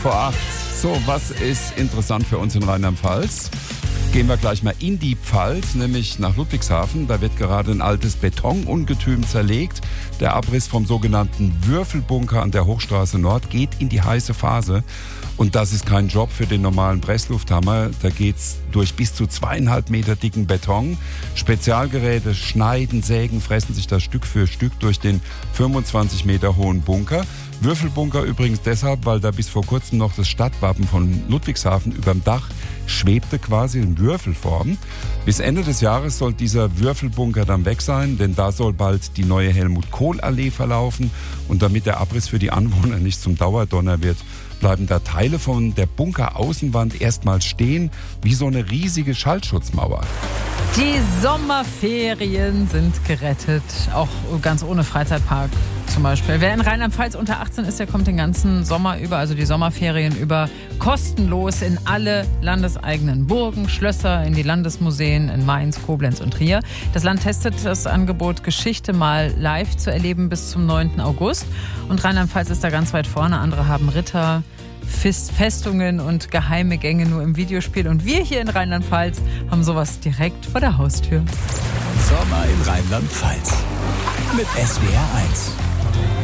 Vor 8. So, was ist interessant für uns in Rheinland-Pfalz? Gehen wir gleich mal in die Pfalz, nämlich nach Ludwigshafen. Da wird gerade ein altes Betonungetüm zerlegt. Der Abriss vom sogenannten Würfelbunker an der Hochstraße Nord geht in die heiße Phase. Und das ist kein Job für den normalen Presslufthammer. Da geht's durch bis zu 2,5 Meter dicken Beton. Spezialgeräte schneiden, sägen, fressen sich das Stück für Stück durch den 25 Meter hohen Bunker. Würfelbunker übrigens deshalb, weil da bis vor kurzem noch das Stadtwappen von Ludwigshafen überm Dach schwebte, quasi in Würfelform. Bis Ende des Jahres soll dieser Würfelbunker dann weg sein, denn da soll bald die neue Helmut-Kohl-Allee verlaufen. Und damit der Abriss für die Anwohner nicht zum Dauerdonner wird, bleiben da Teile von der Bunkeraußenwand erstmal stehen, wie so eine riesige Schallschutzmauer. Die Sommerferien sind gerettet, auch ganz ohne Freizeitpark zum Beispiel. Wer in Rheinland-Pfalz unter 18 ist, der kommt den ganzen Sommer über, also die Sommerferien über, kostenlos in alle landeseigenen Burgen, Schlösser, in die Landesmuseen in Mainz, Koblenz und Trier. Das Land testet das Angebot, Geschichte mal live zu erleben bis zum 9. August. Und Rheinland-Pfalz ist da ganz weit vorne. Andere haben Ritter, Festungen und geheime Gänge nur im Videospiel. Und wir hier in Rheinland-Pfalz haben sowas direkt vor der Haustür. Sommer in Rheinland-Pfalz mit SWR 1.